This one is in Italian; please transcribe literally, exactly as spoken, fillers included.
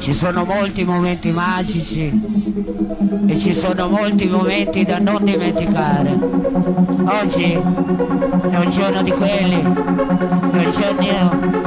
Ci sono molti momenti magici e ci sono molti momenti da non dimenticare. Oggi è un giorno di quelli, è un giorno